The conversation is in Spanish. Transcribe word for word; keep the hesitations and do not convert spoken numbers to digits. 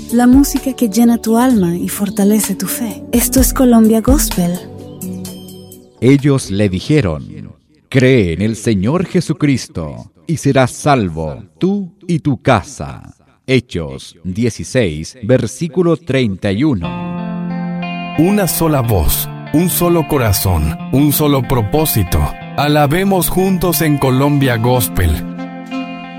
la música que llena tu alma y fortalece tu fe. Esto es Colombia Gospel. Ellos le dijeron: cree en el Señor Jesucristo y serás salvo, tú y tu casa. Hechos dieciséis, versículo treinta y uno. Una sola voz, un solo corazón, un solo propósito. Alabemos juntos en Colombia Gospel.